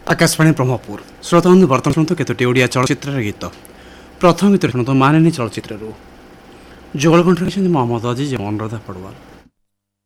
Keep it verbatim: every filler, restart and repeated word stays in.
आकाशवाणी ब्रह्मपुर श्रोता बंधु बर्तमान शुणु केतोटी ओडिया चलचित्र गीत प्रथम गीत शुणु मानिनी चलचित्र जुगलकंठ मोहम्मद अजीज अनुराधा पड़वाल।